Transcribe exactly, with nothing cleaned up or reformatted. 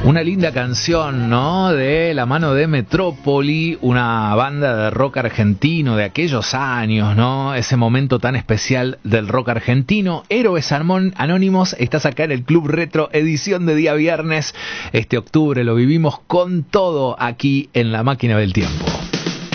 Una linda canción, ¿no? De la mano de Metrópoli, una banda de rock argentino de aquellos años, ¿no? Ese momento tan especial del rock argentino. Héroes Anónimos, estás acá en el Club Retro, edición de día viernes. Este octubre lo vivimos con todo aquí en La Máquina del Tiempo.